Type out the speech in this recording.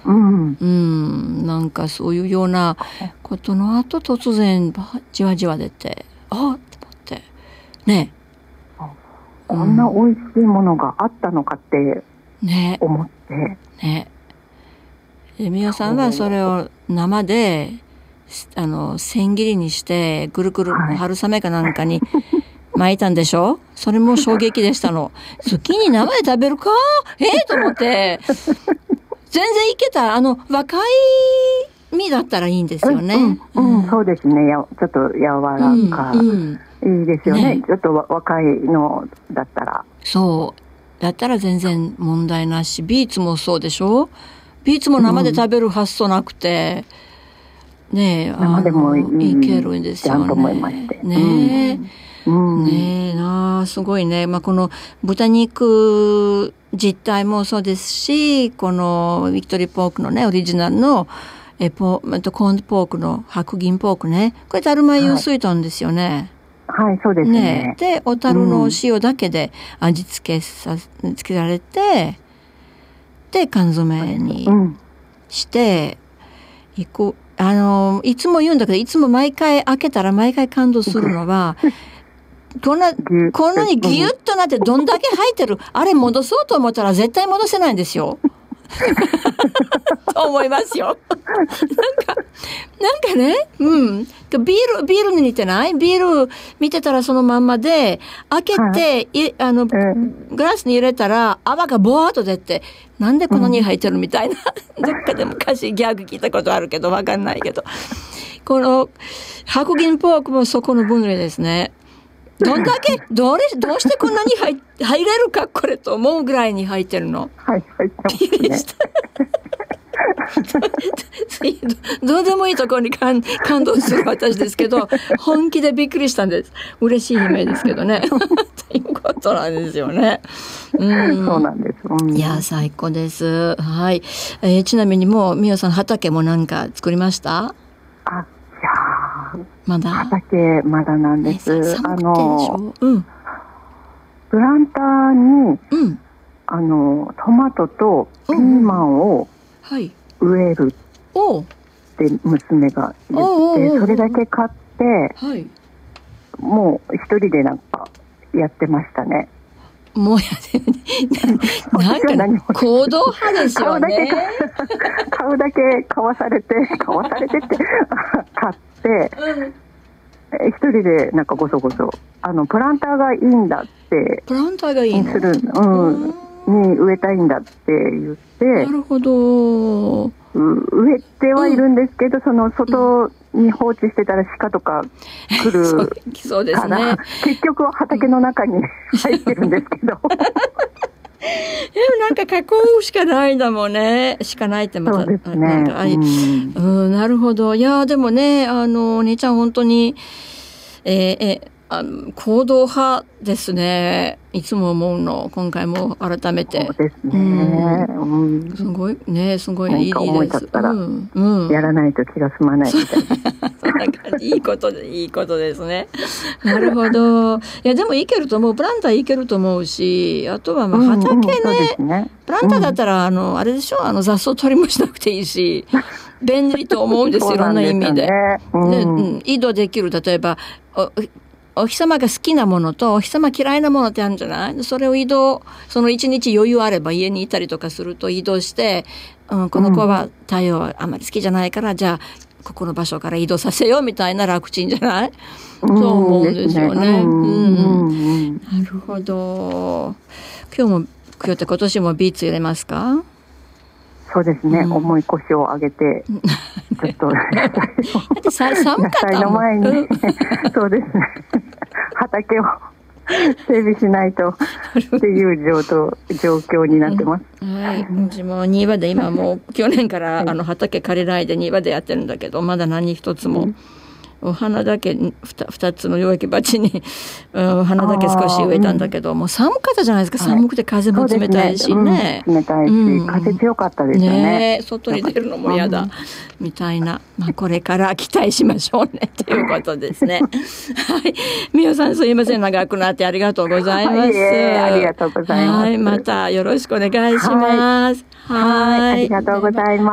なんかそういうようなことの後突然じわじわ出て、って思ってね、 こんな美味しいものがあったのかって思ってね。みよさんはそれを生で千切りにしてぐるぐる春雨かなんかに巻いたんでしょ。それも衝撃でしたの。ズッキーニ生で食べるかと思って全然いけた。若い実だったらいいんですよね。 そうですね。ちょっと柔らかいいですよね。ちょっと若いのだったら。 そうだったら全然問題なし。ビーツもそうでしょ。ビーツも生で食べる発想なくて、 生でもいけるんですよね。 と思いましてすごいね。この豚肉実態もそうですし、このビクトリーポークのねオリジナルのコーンポークの白銀ポークね、これタルマユースイートンですよね。 はい、そうですね。 で小樽のお塩だけで味付けられて、で缶詰にしていく。いつも言うんだけど、いつも毎回開けたら毎回感動するのはこんなにギュッとなってどんだけ入ってる、あれ戻そうと思ったら絶対戻せないんですよと思いますよなんかね、ビールに似てない？ビール見てたらそのまんまで、開けて、グラスに入れたら泡がボワーっと出て、なんでこのに入ってるみたいな、どっかで昔ギャグ聞いたことあるけどわかんないけど、この白銀ポークもそこの分類ですね。どんだけどうしてこんなに入れるかこれと思うぐらいに入ってるの。 入ってますね。 どうでもいいところに感動する私ですけど、本気でびっくりしたんです。嬉しい悲鳴ですけどねということなんですよね。 そうなんです。 いや最高です。はい。ちなみにもうみよさん畑もなんか作りました？まだ畑まだなんです。 寒くてでしょ。 プランターに、トマトとピーマンを植えるって娘が言って、それだけ買って、もう一人でなんかやってましたね。 もうやってなんか行動派ですよね。 買うだけ買わされてって買って、一人でなんかごそごそプランターがいいんだって、 プランターがいいのに植えたいんだって言って、 なるほど。 植えてはいるんですけど、その外に放置してたら鹿とか来るそうですね。 結局は畑の中に入ってるんですけどなんか囲うしかないんだもんね。しかないってまた。 そうですね。 なるほど。いやでもね、お兄ちゃん本当に行動派ですね。いつも思うの。今回も改めて。 そうですね。 すごいね、すごいいいです。 思い立ったらやらないと気が済まないみたいな。 そんな感じ。いいことですね。なるほど。いやでもいけると思う。プランターいけると思うし、あとは畑ね。プランターだったらあれでしょ。雑草取りもしなくていいし、便利と思うんですよ。いろんな意味で。移動できる。例えばお日様が好きなものとお日様嫌いなものってあるんじゃない？それをその一日余裕あれば家にいたりとかすると移動して、この子は太陽あまり好きじゃないから、じゃあここの場所から移動させようみたいな楽ちんじゃない？そう思うんですよね。なるほど。今年もビーツ入れますか？ そうですね、重い腰を上げてちょっとだって寒かったもん。 の前にそうですね、畑を整備しないとっていう状況になってます。 私も庭で今もう去年から畑借りないで庭でやってるんだけど、まだ何一つも。お花だけ2つの養液鉢にお花だけ少し植えたんだけど、もう寒かったじゃないですか。寒くて風も冷たいしね。 冷たいし、風強かったですよね。 外に出るのも嫌だみたいな、これから期待しましょうねということですね。はい、みよさんすいません、長くなってありがとうございます。 ありがとうございます。 またよろしくお願いします。 ありがとうございます。